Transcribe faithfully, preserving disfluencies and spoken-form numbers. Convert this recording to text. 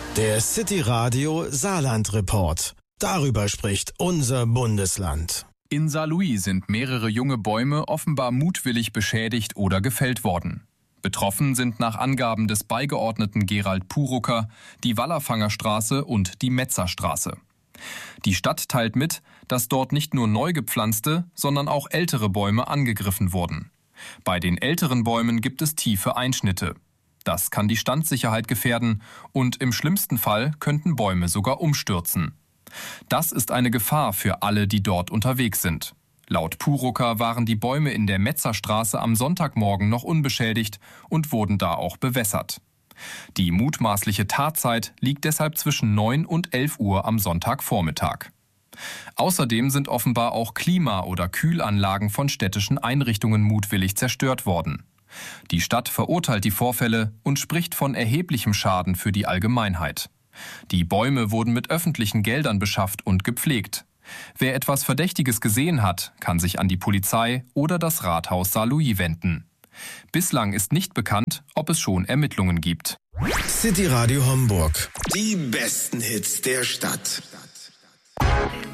Der City Radio Saarland Report. Darüber spricht unser Bundesland. In Saarlouis sind mehrere junge Bäume offenbar mutwillig beschädigt oder gefällt worden. Betroffen sind nach Angaben des Beigeordneten Gerald Purucker die Wallerfangerstraße und die Metzerstraße. Die Stadt teilt mit, dass dort nicht nur neu gepflanzte, sondern auch ältere Bäume angegriffen wurden. Bei den älteren Bäumen gibt es tiefe Einschnitte. Das kann die Standsicherheit gefährden und im schlimmsten Fall könnten Bäume sogar umstürzen. Das ist eine Gefahr für alle, die dort unterwegs sind. Laut Purucker waren die Bäume in der Metzerstraße am Sonntagmorgen noch unbeschädigt und wurden da auch bewässert. Die mutmaßliche Tatzeit liegt deshalb zwischen neun und elf Uhr am Sonntagvormittag. Außerdem sind offenbar auch Klima- oder Kühlanlagen von städtischen Einrichtungen mutwillig zerstört worden. Die Stadt verurteilt die Vorfälle und spricht von erheblichem Schaden für die Allgemeinheit. Die Bäume wurden mit öffentlichen Geldern beschafft und gepflegt. Wer etwas Verdächtiges gesehen hat, kann sich an die Polizei oder das Rathaus Saarlouis wenden. Bislang ist nicht bekannt, ob es schon Ermittlungen gibt. City Radio Homburg. Die besten Hits der Stadt.